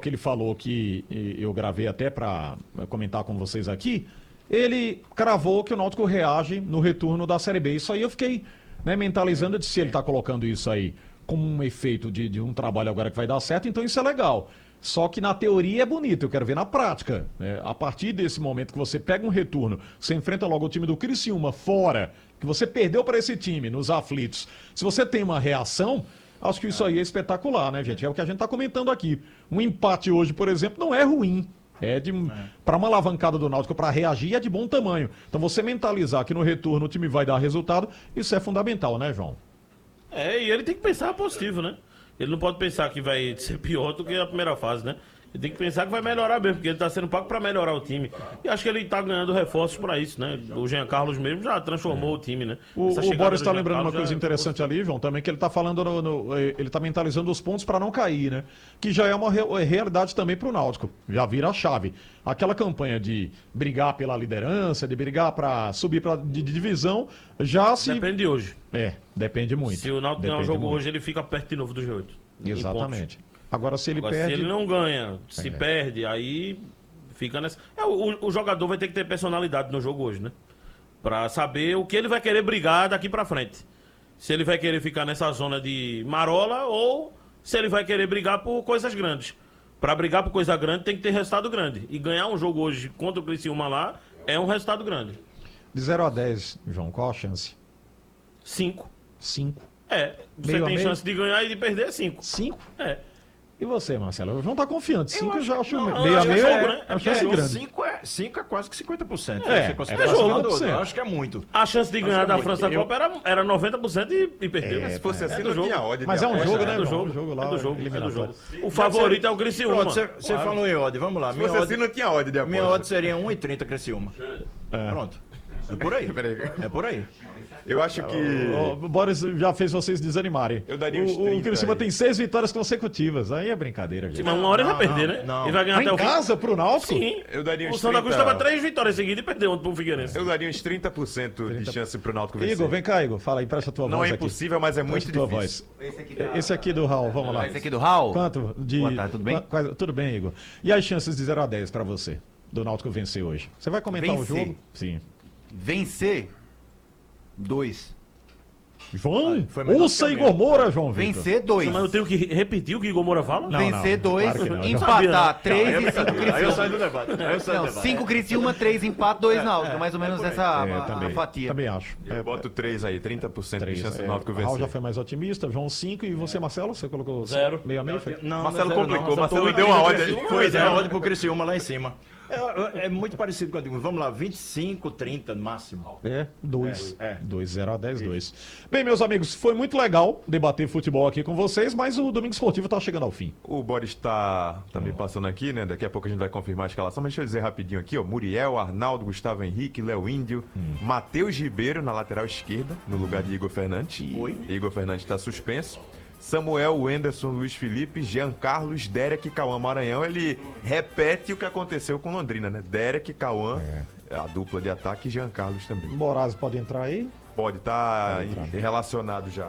que ele falou que eu gravei até para comentar com vocês aqui, ele cravou que o Náutico reage no retorno da Série B. Isso aí eu fiquei, né, mentalizando de se ele está colocando isso aí como um efeito de um trabalho agora que vai dar certo, então isso é legal. Só que na teoria é bonito, eu quero ver na prática, né? A partir desse momento que você pega um retorno, você enfrenta logo o time do Criciúma fora, que você perdeu para esse time nos aflitos. Se você tem uma reação, acho que isso aí é espetacular, né, gente? É o que a gente está comentando aqui. Um empate hoje, por exemplo, não é ruim. Para uma alavancada do Náutico, para reagir, é de bom tamanho. Então você mentalizar que no retorno o time vai dar resultado, isso é fundamental, né, João? E ele tem que pensar positivo, né? Ele não pode pensar que vai ser pior do que a primeira fase, né? Ele tem que pensar que vai melhorar mesmo, porque ele tá sendo pago para melhorar o time. E acho que ele tá ganhando reforços para isso, né? O Jean Carlos mesmo já transformou o time, né? O Boris está lembrando uma coisa interessante ali, João, também, que ele tá falando, ele tá mentalizando os pontos para não cair, né? Que já é uma realidade também pro Náutico. Já vira a chave. Aquela campanha de brigar pela liderança, de brigar para subir de divisão, já se... Depende de hoje. Depende muito. Se o Náutico ganhar um jogo hoje, ele fica perto de novo do G8. Exatamente. Agora, se ele perde... Se ele não ganha, se perde, aí fica nessa... O jogador vai ter que ter personalidade no jogo hoje, né? Pra saber o que ele vai querer brigar daqui pra frente. Se ele vai querer ficar nessa zona de marola ou se ele vai querer brigar por coisas grandes. Pra brigar por coisa grande tem que ter resultado grande. E ganhar um jogo hoje contra o Criciúma lá é um resultado grande. De 0 a 10, João, qual a chance? 5. 5? Você tem chance de ganhar e de perder 5. 5? É. E você, Marcelo? O João tá confiante. 5 eu já acho meio a meio, né? É chance grande. 5 é quase que 50%. É, você considera é jogador, eu acho que é muito. A chance de ganhar da França Copa era 90% e perdeu. Se fosse assim, não tinha ódio. Mas é um jogo, né? É do jogo. jogo lá, É do jogo. eliminatório. O favorito é o Criciúma. Você falou em odd, vamos lá. Se fosse assim, não tinha ódio de aposta. Minha odd seria 1,30 Criciúma. Pronto. É por aí. É por aí. Eu acho que... O Boris já fez vocês desanimarem. Eu daria uns O 30 Criciúma aí. tem 6 vitórias consecutivas. Aí é brincadeira, gente. Mas uma hora ele vai perder, né? não. Ele vai ganhar Tá até em o fim. casa pro Náutico? Sim. Eu daria O uns Santa Cruz 30... estava 3 vitórias seguidas e perdeu ontem pro Figueirense. Eu daria uns 30% de chance pro Náutico vencer. Igor, vem cá, Igor. Fala aí, presta a tua Não voz é aqui. impossível, mas é muito Presta a tua difícil. voz. Esse aqui do Raul, vamos lá. Esse aqui do Raul? Quanto? Boa tarde, tudo bem? Tudo bem, Igor. E as chances de 0 a 10 pra você, do Náutico vencer hoje? Você vai comentar o Vencer? jogo? Sim. Vencer 2. João, Foi melhor ouça que a Igor minha. Moura, João Vitor. Vencer 2. Mas eu tenho que repetir o que Igor Moura fala? Não, Vencer 2, claro que não. empatar 3 e 5 Aí eu Criciúma. saio do debate. Não, 5 Criciúma, 3 empate, 2 Náutico. Mais ou menos essa também, a fatia. também acho. Eu boto 3 aí, 30% de chance do Náutico O Raul já vencer. foi mais otimista, João 5 e você, Marcelo, você colocou 0. meio a meio? Foi? Não, Marcelo não é zero, complicou, não. Marcelo deu uma ódio aí. Pois é, a odd pro Criciúma lá em cima. É muito parecido com a digo. Vamos lá, 25, 30 no máximo. 2. 2, 0 a 10, 2. Bem, meus amigos, foi muito legal debater futebol aqui com vocês, mas o Domingo Esportivo tá chegando ao fim. O Boris tá também passando aqui, né? Daqui a pouco a gente vai confirmar a escalação, mas deixa eu dizer rapidinho aqui, ó. Muriel, Arnaldo, Gustavo Henrique, Léo Índio, Matheus Ribeiro na lateral esquerda, no lugar de Igor Fernandes. Igor Fernandes tá suspenso. Samuel, Wenderson, Luiz Felipe, Jean Carlos, Derek e Cauã Maranhão. Ele repete o que aconteceu com Londrina, né? Derek, Cauã, a dupla de ataque, e Jean Carlos também. Moraes pode entrar aí? Pode estar relacionado já.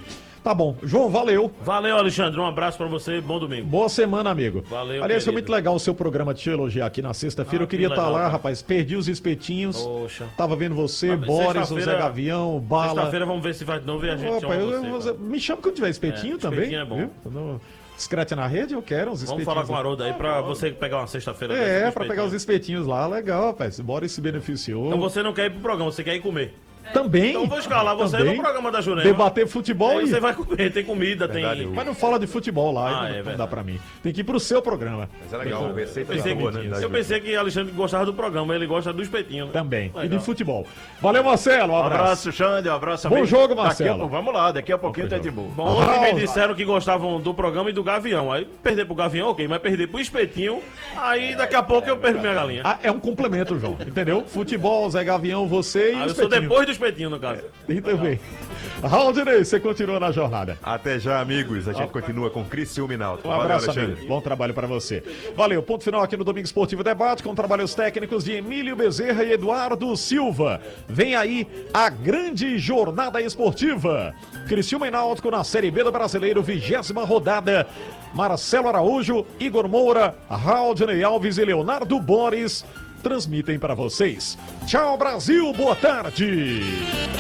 Tá bom. João, valeu. Valeu, Alexandre. Um abraço pra você. Bom domingo. Boa semana, amigo. Valeu, Aliás, foi querido. muito legal o seu programa de te elogiar aqui na sexta-feira. Eu queria que estar legal, lá, cara. rapaz. Perdi os espetinhos. Poxa. Tava vendo você, Mas Boris, o Zé sexta-feira- Gavião, o Bala. Sexta-feira vamos ver se vai de novo e a gente Opa, chama você. me chama quando tiver espetinho É, também. espetinho é bom. Viu? No Scratch na rede, eu quero uns Vamos espetinhos. falar com o Haroldo aí pra você pegar uma sexta-feira. É, dessa pra com pegar os espetinho. espetinhos lá. Legal, rapaz. Boris se beneficiou. Então você não quer ir pro programa, você quer ir comer. Também. Então eu vou escalar você também. no programa da Jurema. Debater futebol Aí e... você vai comer, tem comida, Verdade, tem... Mas não fala de futebol lá, Ah, não, é não verdade. dá pra mim. Tem que ir pro seu programa. Mas é legal, receita Pensei boa, né? eu pensei que Alexandre gostava do programa, ele gosta do espetinho. Né? Também. E Legal. de futebol. Valeu, Marcelo. Um Um abraço. abraço, Xande, um abraço, Bom amigo. jogo, Marcelo. Vamos lá, daqui a pouquinho tá de boa. Bom, ontem me disseram que gostavam do programa e do Gavião. Aí perder pro Gavião, ok, mas perder pro espetinho, aí daqui a pouco eu perco minha galinha. Ah, é um complemento, João. Entendeu? Futebol, Zé Gavião, você e Aí o eu sou espetinho. depois do espetinho, no caso. E também. Raul Diniz, você continua na jornada. Até já, amigos. A gente continua com Criciúma e Náutico. Um Valeu, abraço, Alexandre. amigo. Bom trabalho pra você. Valeu. Ponto final aqui no Domingo Esportivo Debate, com trabalhos técnicos de Emílio Bezerra e Eduardo Silva. Vem aí a grande jornada esportiva. Criciúma e Náutico na Série B do Brasileiro, 20ª rodada. Marcelo Araújo, Igor Moura, Raudney Alves e Leonardo Boris transmitem para vocês. Tchau, Brasil, boa tarde!